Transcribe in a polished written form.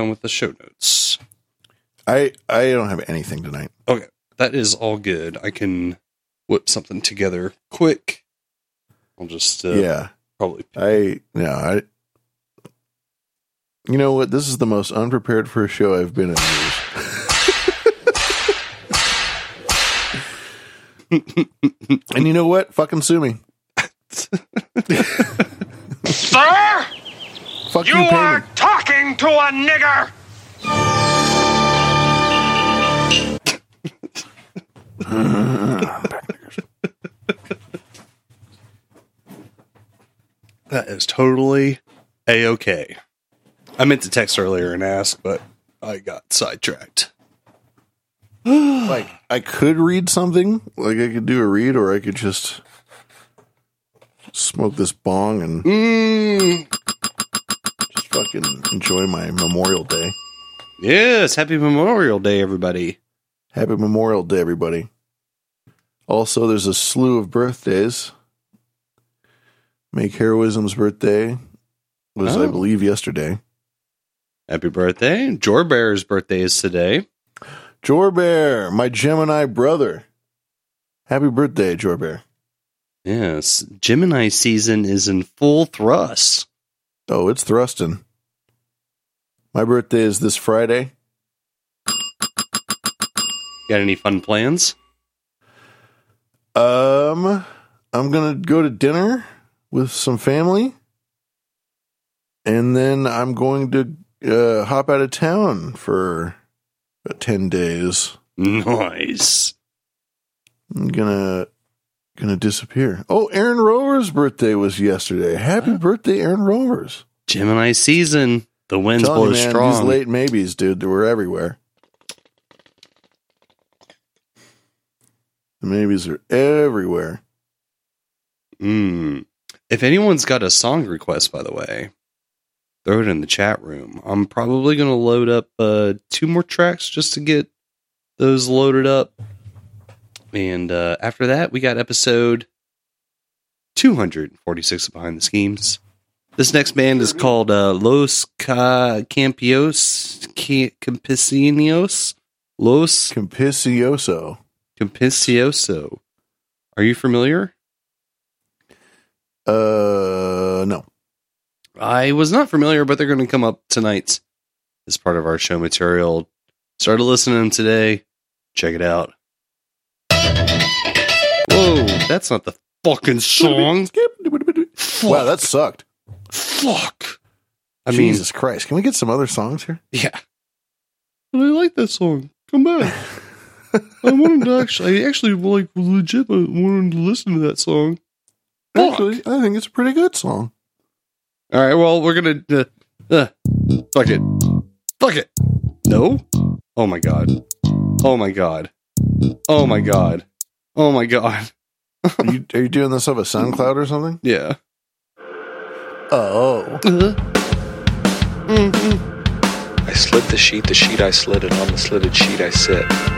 down with the show notes. I don't have anything tonight. Okay, that is all good. I can whip something together quick. I'll just probably. You know what? This is the most unprepared for a show I've been in years. And you know what? Fucking sue me. Sir! Fuck You are talking to a nigger! That is totally A-okay. I meant to text earlier and ask, but I got sidetracked. Like, I could read something. Like, I could do a read, or I could just smoke this bong and just fucking enjoy my Memorial Day. Yes, happy Memorial Day, everybody. Happy Memorial Day, everybody. Also, there's a slew of birthdays. Make Heroism's birthday was, I believe, yesterday. Happy birthday. Jorbear's birthday is today. Jorbear, my Gemini brother. Happy birthday, Jorbear. Yes, Gemini season is in full thrust. Oh, it's thrusting. My birthday is this Friday. Got any fun plans? I'm gonna go to dinner with some family, and then I'm going to hop out of town for about 10 days. Nice. I'm gonna disappear. Oh, Aaron Rover's birthday was yesterday. Happy birthday, Aaron Rovers. Gemini season. The winds blow strong. These late maybes, dude, they were everywhere. The maybes are everywhere. If anyone's got a song request, by the way, throw it in the chat room. I'm probably going to load up 2 more tracks just to get those loaded up. And after that, we got episode 246 of Behind the Schemes. This next band is called Los Campesinos. Los Campicioso. Are you familiar? No. I was not familiar, but they're going to come up tonight as part of our show material. Started listening to them today. Check it out. Whoa, that's not the fucking song. Wow, that sucked. Fuck. Jesus Christ. Can we get some other songs here? Yeah. But I like that song. Come back. I actually like legit wanted to listen to that song. Actually, I think it's a pretty good song. All right, well, we're going to... fuck it. Fuck it. No? Oh, my God. Oh, my God. Oh, my God. Oh, my God. Are you doing this off a SoundCloud or something? Yeah. Oh. I slid the sheet I slid, and on the slitted sheet I sit.